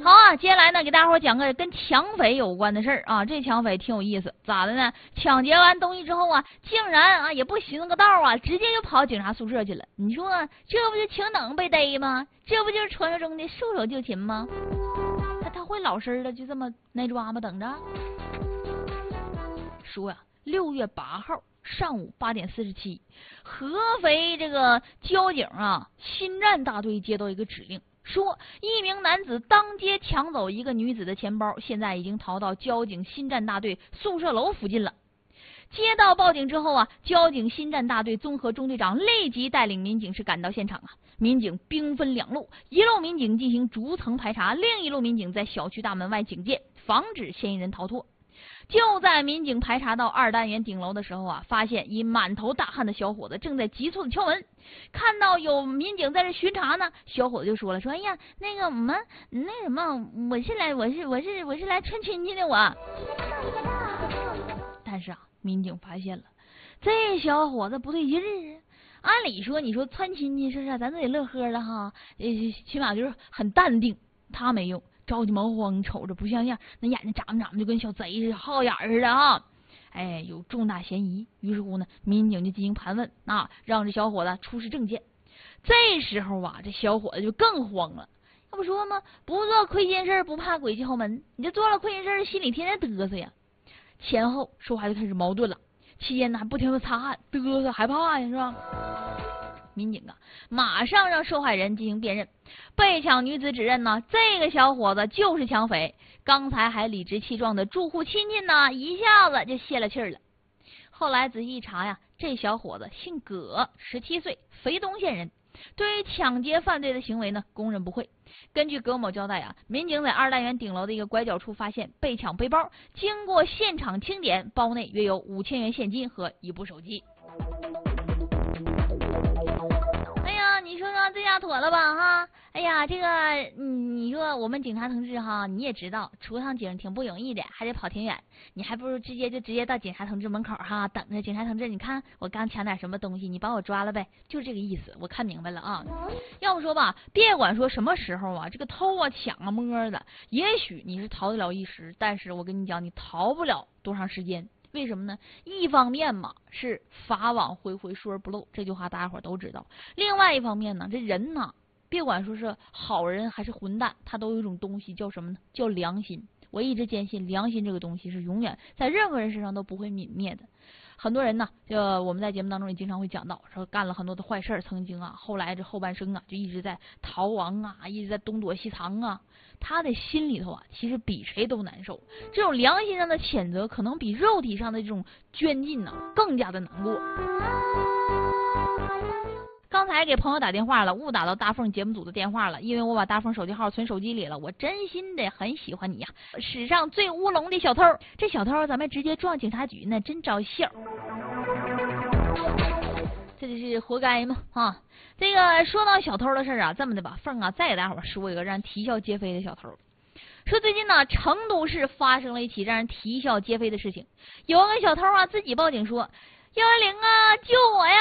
好啊，接下来呢，给大伙讲个跟抢匪有关的事儿啊。这抢匪挺有意思，咋的呢？抢劫完东西之后啊，竟然啊也不寻思个道啊，直接就跑警察宿舍去了。你说这不就挺等被逮吗？这不就是传说中的束手就擒吗？他会老实的就这么挨抓吗？等着。说呀，6月8号上午8点47，合肥这个交警啊新站大队接到一个指令。说一名男子当街抢走一个女子的钱包，现在已经逃到交警新站大队宿舍楼附近了。接到报警之后啊，交警新站大队综合中队长立即带领民警是赶到现场啊。民警兵分2路，一路民警进行逐层排查，另一路民警在小区大门外警戒，防止嫌疑人逃脱。就在民警排查到2单元顶楼的时候啊，发现一满头大汗的小伙子正在急促的敲门。看到有民警在这巡查呢，小伙子就说了：“说哎呀，那个我们那什么，我是来串亲戚的我。”但是啊，民警发现了这小伙子不对劲儿。按理说，你说串亲戚是不是咱都得乐呵了哈？起码就是很淡定。他没有。着急忙慌，瞅着不像样，那眼睛眨巴就跟小贼似的，好眼似的哈。哎，有重大嫌疑。于是乎呢，民警就进行盘问啊，让这小伙子出示证件。这时候啊，这小伙子就更慌了。要不说吗？不做亏心事不怕鬼进后门，你这做了亏心事心里天天嘚瑟呀。前后说话就开始矛盾了，期间呢还不停的擦汗，嘚瑟害怕呀，是吧？民警啊，马上让受害人进行辨认。被抢女子指认呢，这个小伙子就是抢匪。刚才还理直气壮的住户亲戚呢，一下子就泄了气了。后来仔细一查呀，这小伙子姓葛，17岁，肥东县人。对于抢劫犯罪的行为呢，供认不讳。根据葛某交代啊，民警在2单元顶楼的一个拐角处发现被抢背包，经过现场清点，包内约有5000元现金和1部手机。你说这下妥了吧哈？哎呀，这个你说我们警察同志哈，你也知道出趟警挺不容易的，还得跑挺远，你还不如直接到警察同志门口哈，等着警察同志，你看我刚抢点什么东西，你把我抓了呗，就是这个意思，我看明白了啊。要不说吧，别管说什么时候啊，这个偷啊抢啊摸的，也许你是逃得了一时，但是我跟你讲，你逃不了多长时间。为什么呢？一方面嘛是法网恢恢，疏而不漏，这句话大家伙都知道。另外一方面呢，这人呢，别管说是好人还是混蛋，他都有一种东西叫什么呢？叫良心。我一直坚信，良心这个东西是永远在任何人身上都不会泯灭的。很多人呢，就我们在节目当中也经常会讲到，说干了很多的坏事，曾经啊，后来这后半生啊，就一直在逃亡啊，一直在东躲西藏啊，他的心里头啊，其实比谁都难受。这种良心上的谴责，可能比肉体上的这种捐尽呢，更加的难过。刚才给朋友打电话了，误打到大凤节目组的电话了，因为我把大凤手机号存手机里了，我真心的很喜欢你呀，史上最乌龙的小偷，这小偷咱们直接撞警察局呢，真招笑。这就是活该嘛啊！这个说到小偷的事啊，这么的吧，凤啊再给大伙说一个让人啼笑皆非的小偷。说最近呢，成都市发生了一起让人啼笑皆非的事情，有个小偷啊自己报警说：“110啊，救我呀！